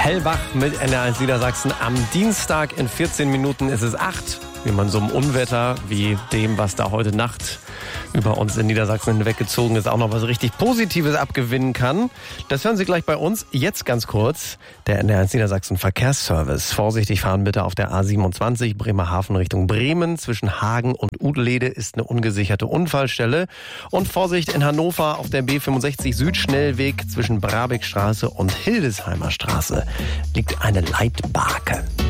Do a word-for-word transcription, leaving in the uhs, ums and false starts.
Hellwach mit N R eins Niedersachsen. Am Dienstag in vierzehn Minuten ist es acht. Wie man so einem Unwetter wie dem, was da heute Nacht über uns in Niedersachsen hinweggezogen ist, auch noch was richtig Positives abgewinnen kann. Das hören Sie gleich bei uns. Jetzt ganz kurz der N R eins Niedersachsen Verkehrsservice. Vorsichtig fahren bitte auf der A siebenundzwanzig Bremerhaven Richtung Bremen. Zwischen Hagen und Udelede ist eine ungesicherte Unfallstelle. Und Vorsicht in Hannover auf der B fünfundsechzig Südschnellweg zwischen Brabeckstraße und Hildesheimer Straße liegt eine Leitbarke.